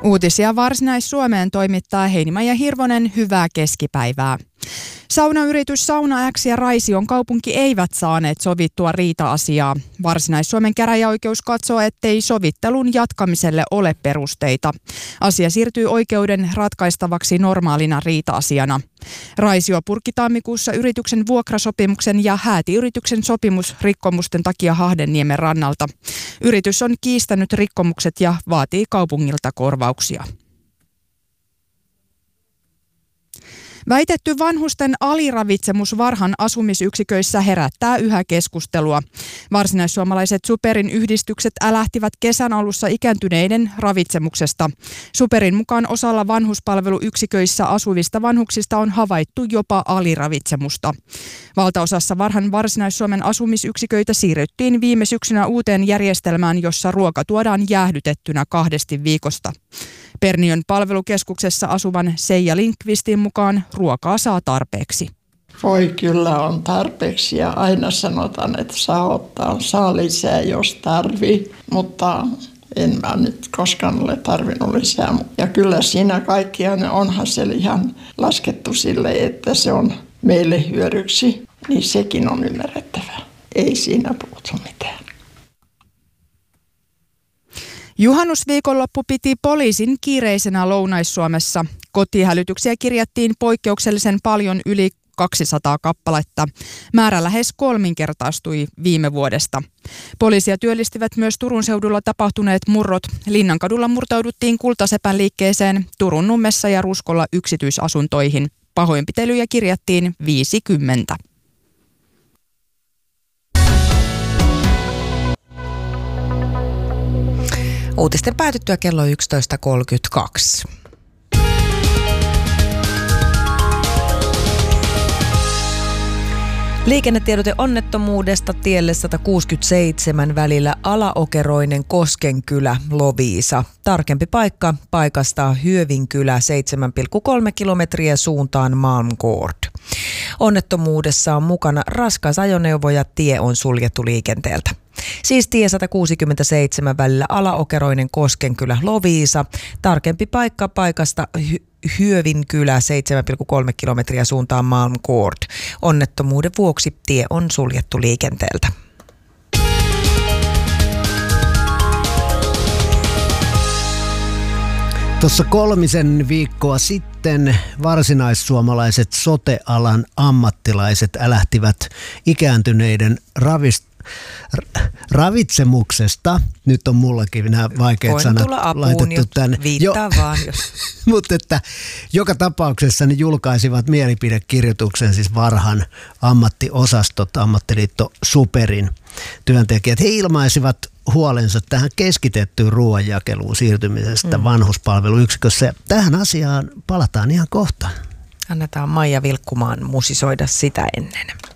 Uutisia Varsinais-Suomeen toimittaa Heinimaija Hirvonen, hyvää keskipäivää. Saunayritys Sauna X ja Raision kaupunki eivät saaneet sovittua riita-asiaa. Varsinais-Suomen käräjäoikeus katsoo, ettei sovittelun jatkamiselle ole perusteita. Asia siirtyy oikeuden ratkaistavaksi normaalina riita-asiana. Raisio purki tammikuussa yrityksen vuokrasopimuksen ja hääti yrityksen sopimusrikkomusten takia Hahdenniemen rannalta. Yritys on kiistänyt rikkomukset ja vaatii kaupungilta korvauksia. Väitetty vanhusten aliravitsemus Varhan asumisyksiköissä herättää yhä keskustelua. Varsinaissuomalaiset Superin yhdistykset älähtivät kesän alussa ikääntyneiden ravitsemuksesta. Superin mukaan osalla vanhuspalveluyksiköissä asuvista vanhuksista on havaittu jopa aliravitsemusta. Valtaosassa Varhan Varsinais-Suomen asumisyksiköitä siirryttiin viime syksynä uuteen järjestelmään, jossa ruoka tuodaan jäähdytettynä 2 viikosta. Perniön palvelukeskuksessa asuvan Seija Lindqvistin mukaan ruokaa saa tarpeeksi. Voi kyllä on tarpeeksi ja aina sanotaan, että saa lisää jos tarvii, mutta en mä nyt koskaan ole tarvinnut lisää. Ja kyllä siinä kaikkiaan onhan se ihan laskettu sille, että se on meille hyödyksi, niin sekin on ymmärrettävää. Ei siinä puutu mitään. Juhannusviikonloppu piti poliisin kiireisenä Lounais-Suomessa. Kotihälytyksiä kirjattiin poikkeuksellisen paljon, yli 200 kappaletta. Määrä lähes 3-kertaistui viime vuodesta. Poliisia työllistivät myös Turun seudulla tapahtuneet murrot. Linnankadulla murtauduttiin Kultasepän liikkeeseen, Turun Nummessa ja Ruskolla yksityisasuntoihin. Pahoinpitelyjä kirjattiin 50. Uutisten päätyttyä kello 11.32. Liikennetiedote onnettomuudesta tielle 167 välillä Alaokeroinen Koskenkylä Loviisa. Tarkempi paikka paikasta Hyövinkylä 7,3 kilometriä suuntaan Malmgård. Onnettomuudessa on mukana raskas ajoneuvo ja tie on suljettu liikenteeltä. Siis tie 167 välillä Alaokeroinen Koskenkylä Loviisa. Tarkempi paikka paikasta Hyövinkylä 7,3 kilometriä suuntaan Malmgård. Onnettomuuden vuoksi tie on suljettu liikenteeltä. Tuossa 3 viikkoa sitten varsinaissuomalaiset sote-alan ammattilaiset älähtivät ikääntyneiden ravitsemuksesta. Nyt on mullakin nämä vaikeat sanat laitettu tänne. Viittaa vaan. Mutta että joka tapauksessa ne julkaisivat mielipidekirjoituksen, siis Varhan ammattiosastot, ammattiliitto Superin työntekijät. He ilmaisivat huolensa tähän keskitettyyn ruoanjakeluun siirtymisestä vanhuspalveluyksikössä. Tähän asiaan palataan ihan kohta. Annetaan Maija Vilkkumaan musisoida sitä ennen.